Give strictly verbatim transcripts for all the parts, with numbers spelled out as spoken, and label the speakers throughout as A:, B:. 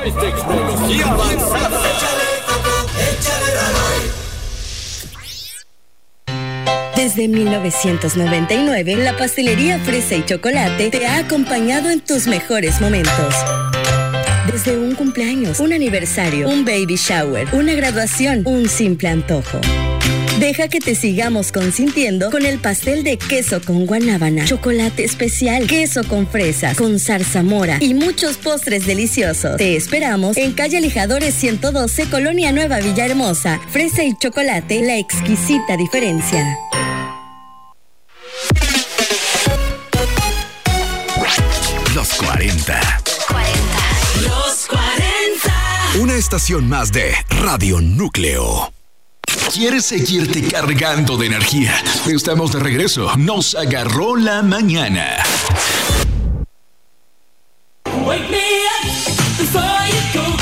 A: más tecnología avanzada.
B: Desde mil novecientos noventa y nueve, la pastelería Fresa y Chocolate te ha acompañado en tus mejores momentos. Desde un cumpleaños, un aniversario, un baby shower, una graduación, un simple antojo. Deja que te sigamos consintiendo con el pastel de queso con guanábana, chocolate especial, queso con fresas, con zarzamora y muchos postres deliciosos. Te esperamos en calle Lijadores ciento doce, Colonia Nueva Villahermosa. Fresa y Chocolate, la exquisita diferencia.
C: Los cuarenta.
D: Los cuarenta.
C: Una estación más de Radio Núcleo. ¿Quieres seguirte cargando de energía? Estamos de regreso. Nos agarró la mañana.
D: Wake me up before you go.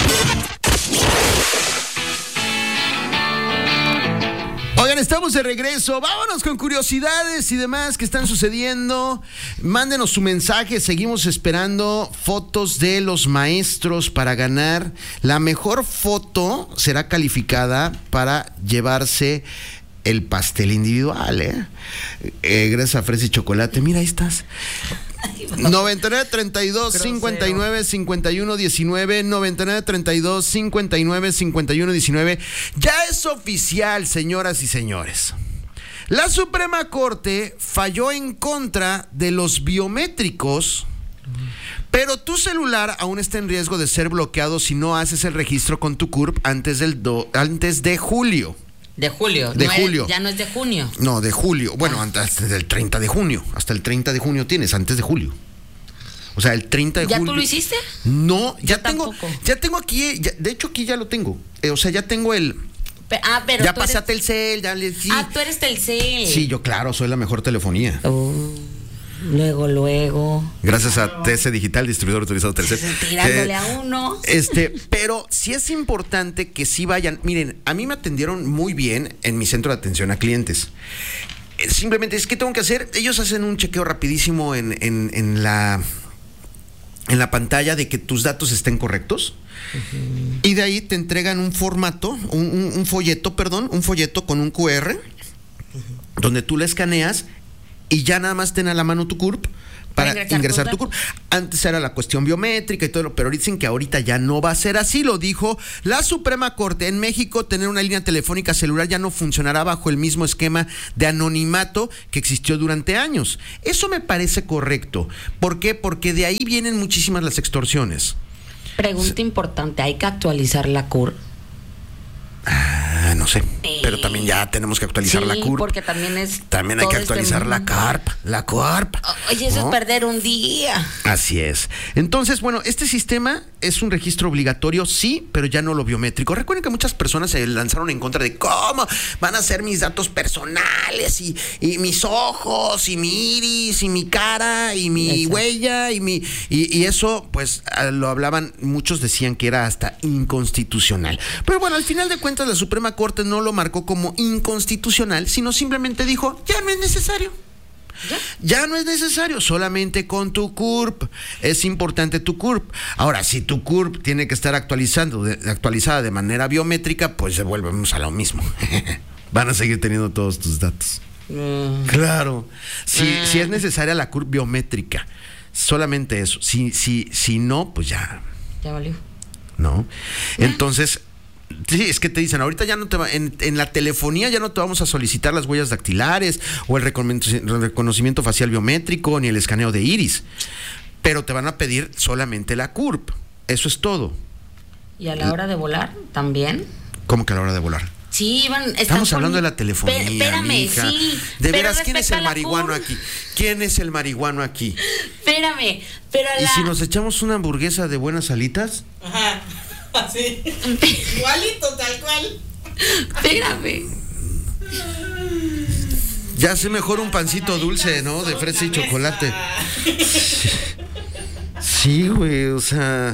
E: Oigan, estamos de regreso. Vámonos con curiosidades y demás que están sucediendo. Mándenos su mensaje. Seguimos esperando fotos de los maestros para ganar. La mejor foto será calificada para llevarse el pastel individual, ¿eh? eh gracias a Fresa y Chocolate. Mira, ahí estás. noventa y nueve, treinta y dos, cincuenta y nueve, cincuenta y uno, diecinueve, noventa y nueve, treinta y dos, cincuenta y nueve, cincuenta y uno, diecinueve. Ya es oficial, señoras y señores. La Suprema Corte falló en contra de los biométricos, pero tu celular aún está en riesgo de ser bloqueado si no haces el registro con tu C U R P antes del do, antes de julio.
F: De julio.
E: De
F: no
E: julio.
F: Es, ya no es de junio.
E: No, de julio. Bueno, ah. antes del treinta de junio. Hasta el treinta de junio tienes, antes de julio. O sea, el treinta de
F: ¿Ya
E: julio.
F: tú lo hiciste?
E: No, ya
F: Yo
E: tengo.
F: tampoco.
E: Ya tengo aquí, ya, de hecho aquí ya lo tengo. Eh, o sea, ya tengo el.
F: Pe- ah, pero
E: ya
F: tú
E: pasé
F: eres...
E: a Telcel, ya le. Sí.
F: Ah, tú eres Telcel.
E: Sí, yo claro, soy la mejor telefonía.
F: Oh, luego, luego.
E: Gracias a T C Digital, distribuidor autorizado Telcel.
F: Tirándole
E: Eh,
F: a uno.
E: Este, pero sí es importante que sí vayan. Miren, a mí me atendieron muy bien en mi centro de atención a clientes. Eh, Simplemente es que tengo que hacer. Ellos hacen un chequeo rapidísimo en, en, en la en la pantalla de que tus datos estén correctos. Uh-huh. Y de ahí te entregan un formato, un, un, un folleto, perdón, un folleto con un Q R, uh-huh, donde tú le escaneas y ya nada más ten a la mano tu C U R P para ingresar, ingresar tu C U R P. Antes era la cuestión biométrica y todo, pero dicen que ahorita ya no va a ser así. Lo dijo la Suprema Corte. En México, tener una línea telefónica celular ya no funcionará bajo el mismo esquema de anonimato que existió durante años. Eso me parece correcto. ¿Por qué? Porque de ahí vienen muchísimas las extorsiones.
F: Pregunta importante, ¿hay que actualizar la C U R P?
E: Ah, no sé,
F: eh,
E: pero también ya tenemos que actualizar
F: sí,
E: la C U R P.
F: porque también es
E: También hay que actualizar
F: este
E: la C A R P, la C A R P.
F: Oye, eso, ¿no?, es perder un día.
E: Así es. Entonces, bueno, este sistema es un registro obligatorio, sí, pero ya no lo biométrico. Recuerden que muchas personas se lanzaron en contra de cómo van a ser mis datos personales y, y mis ojos y mi iris y mi cara y mi Exacto. huella y mi y, y eso, pues lo hablaban, muchos decían que era hasta inconstitucional. Pero bueno, al final de cuentas la Suprema Corte no lo marcó como inconstitucional, sino simplemente dijo, ya no es necesario. ¿Ya? Ya no es necesario, solamente con tu C U R P. Es importante tu C U R P. Ahora, si tu C U R P tiene que estar actualizando, de, actualizada de manera biométrica, pues volvemos a lo mismo. Van a seguir teniendo todos tus datos. Mm. Claro. Si, mm. si es necesaria la C U R P biométrica, solamente eso. Si, si, si no, pues ya.
F: Ya valió.
E: ¿No? Entonces, sí, es que te dicen, ahorita ya no te va, en, en la telefonía ya no te vamos a solicitar las huellas dactilares o el reconocimiento facial biométrico ni el escaneo de iris, pero te van a pedir solamente la C U R P. Eso es todo.
F: ¿Y a la hora de volar también?
E: ¿Cómo que a la hora de volar?
F: Sí, van.
E: Estamos hablando con... de la telefonía. Pe-
F: espérame,
E: mija.
F: sí.
E: De veras, ¿quién es el marihuano aquí? ¿Quién es el marihuano aquí?
F: Espérame, pero la...
E: ¿Y si nos echamos una hamburguesa de buenas alitas?
G: Ajá. Así. Igualito, tal cual.
F: Espérame.
E: Ya sé mejor un pancito dulce, ¿no? De fresa y chocolate. Sí, güey, o sea,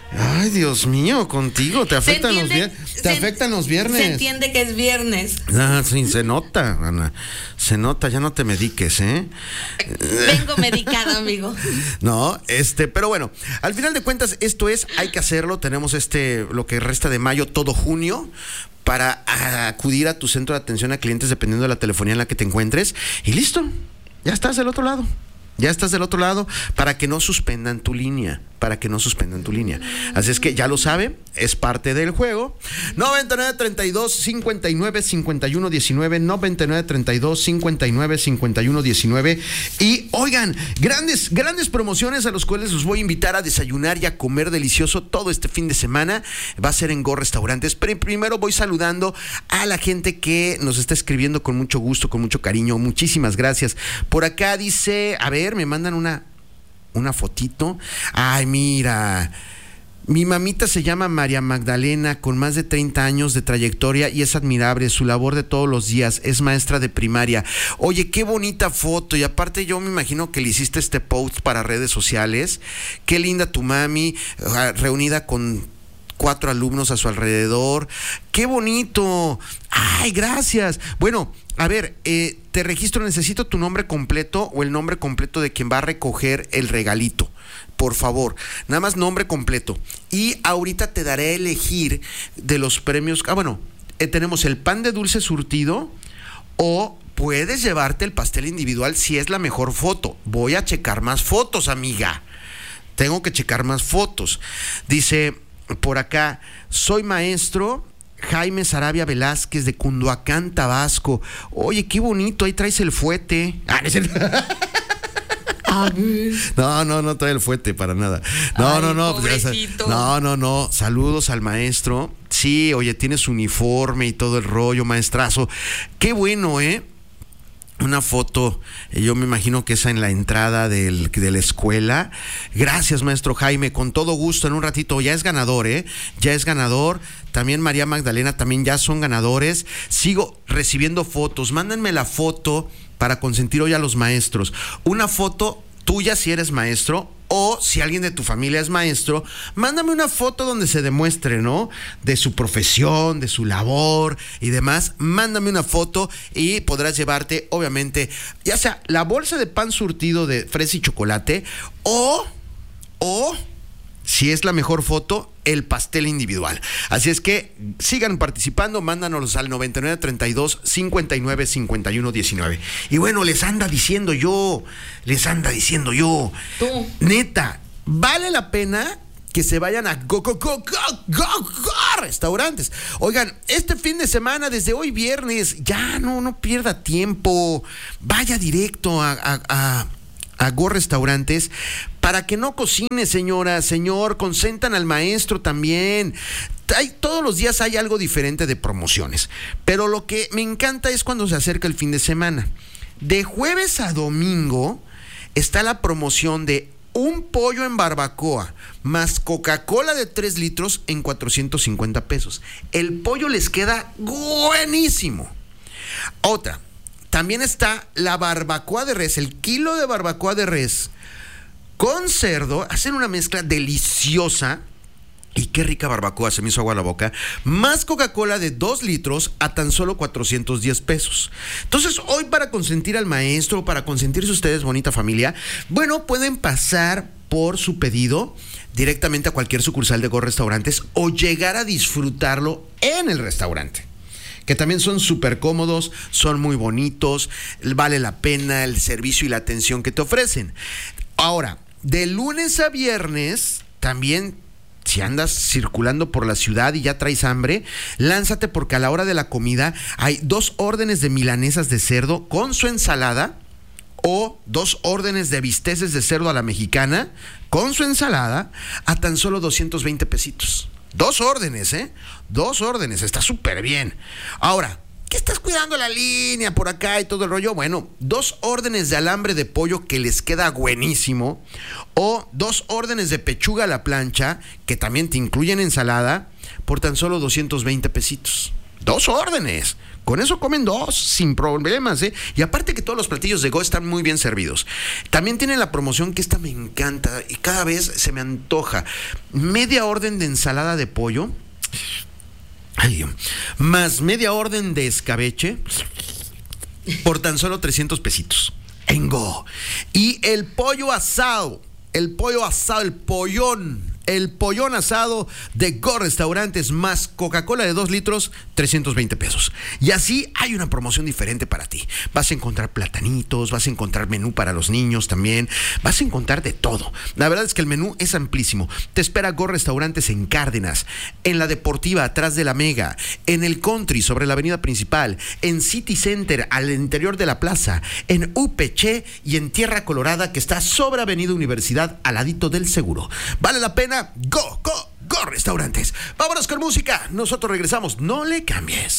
E: Ay, Dios mío, contigo, te afectan los viernes. Te afectan los viernes.
F: Se entiende que es viernes.
E: Ah, sí, se nota, Ana. Se nota, ya no te mediques, ¿eh?
F: Vengo medicada, amigo.
E: No, este, pero bueno, al final de cuentas, esto es, hay que hacerlo. Tenemos este, lo que resta de mayo, todo junio, para acudir a tu centro de atención a clientes dependiendo de la telefonía en la que te encuentres. Y listo, ya estás del otro lado. Ya estás del otro lado para que no suspendan tu línea, para que no suspendan tu línea. Así es que ya lo sabe, es parte del juego. noventa y nueve, treinta y dos, cincuenta y nueve, cincuenta y uno, diecinueve, noventa y nueve, treinta y dos, cincuenta y nueve, cincuenta y uno, diecinueve. Y oigan, grandes, grandes promociones a los cuales los voy a invitar a desayunar y a comer delicioso todo este fin de semana. Va a ser en Go Restaurantes. Pero primero voy saludando a la gente que nos está escribiendo con mucho gusto, con mucho cariño. Muchísimas gracias. Por acá dice, a ver, me mandan una, una fotito. Ay, mira, mi mamita se llama María Magdalena, con más de treinta años de trayectoria y es admirable su labor de todos los días. Es maestra de primaria. Oye, qué bonita foto. Y aparte yo me imagino que le hiciste este post para redes sociales. Qué linda tu mami, reunida con cuatro alumnos a su alrededor. ¡Qué bonito! ¡Ay, gracias! Bueno, a ver, eh, te registro, necesito tu nombre completo o el nombre completo de quien va a recoger el regalito. Por favor, nada más nombre completo. Y ahorita te daré a elegir de los premios. Ah, bueno, eh, tenemos el pan de dulce surtido o puedes llevarte el pastel individual si es la mejor foto. Voy a checar más fotos, amiga. Tengo que checar más fotos. Dice por acá, soy maestro Jaime Sarabia Velázquez de Cunduacán, Tabasco. Oye, qué bonito, ahí traes el fuete. Ah, no es cierto. No, no, no trae el fuete para nada. No, Ay, no, no.
F: Pobrecito.
E: No, no, no. Saludos al maestro. Sí, oye, tiene su uniforme y todo el rollo, maestrazo. Qué bueno, ¿eh? Una foto, yo me imagino que esa en la entrada del, de la escuela. Gracias, maestro Jaime, con todo gusto. En un ratito ya es ganador, ¿eh? Ya es ganador. También María Magdalena, también ya son ganadores. Sigo recibiendo fotos. Mándenme la foto para consentir hoy a los maestros. Una foto tuya si eres maestro, o si alguien de tu familia es maestro, mándame una foto donde se demuestre, ¿no? De su profesión, de su labor y demás. Mándame una foto y podrás llevarte, obviamente, ya sea la bolsa de pan surtido de fresa y chocolate o, o, si es la mejor foto, el pastel individual. Así es que sigan participando, mándanos al noventa y nueve, treinta y dos, cincuenta y nueve, cincuenta y uno, diecinueve. Y bueno, les anda diciendo yo, les anda diciendo yo,
F: Tú.
E: neta, vale la pena que se vayan a Go, Go, Go, Go, Go, Go Restaurantes. Oigan, este fin de semana, desde hoy viernes, ya no, no pierda tiempo, vaya directo a, a, a a Go Restaurantes, para que no cocine, señora, señor, consentan al maestro también. Hay, todos los días hay algo diferente de promociones, pero lo que me encanta es cuando se acerca el fin de semana. De jueves a domingo está la promoción de un pollo en barbacoa más Coca-Cola de tres litros en cuatrocientos cincuenta pesos. El pollo les queda buenísimo. Otra, también está la barbacoa de res, el kilo de barbacoa de res con cerdo. Hacen una mezcla deliciosa. Y qué rica barbacoa, se me hizo agua la boca. Más Coca-Cola de dos litros a tan solo cuatrocientos diez pesos. Entonces, hoy para consentir al maestro, para consentirse ustedes, bonita familia, bueno, pueden pasar por su pedido directamente a cualquier sucursal de Go Restaurantes o llegar a disfrutarlo en el restaurante, que también son súper cómodos, son muy bonitos, vale la pena el servicio y la atención que te ofrecen. Ahora, de lunes a viernes, también, si andas circulando por la ciudad y ya traes hambre, lánzate, porque a la hora de la comida hay dos órdenes de milanesas de cerdo con su ensalada o dos órdenes de bisteces de cerdo a la mexicana con su ensalada a tan solo doscientos veinte pesitos. Dos órdenes, ¿eh? Dos órdenes, está súper bien. Ahora, ¿qué estás cuidando la línea por acá y todo el rollo? Bueno, dos órdenes de alambre de pollo que les queda buenísimo, o dos órdenes de pechuga a la plancha que también te incluyen ensalada por tan solo doscientos veinte pesitos. Dos órdenes. Con eso comen dos, sin problemas, ¿eh? Y aparte que todos los platillos de Go están muy bien servidos. También tienen la promoción que esta me encanta y cada vez se me antoja. Media orden de ensalada de pollo. Ay, más media orden de escabeche por tan solo trescientos pesitos. En Go. Y el pollo asado. El pollo asado, el pollón. El pollón asado de Go Restaurantes más Coca-Cola de dos litros, trescientos veinte pesos. Y así hay una promoción diferente para ti. Vas a encontrar platanitos, vas a encontrar menú para los niños también. Vas a encontrar de todo. La verdad es que el menú es amplísimo. Te espera Go Restaurantes en Cárdenas, en la Deportiva atrás de la Mega, en el Country sobre la avenida principal, en City Center al interior de la plaza, en U P C y en Tierra Colorada que está sobre avenida Universidad al ladito del Seguro. Vale la pena. Go, go, Go Restaurantes. Vámonos con música. Nosotros regresamos. No le cambies.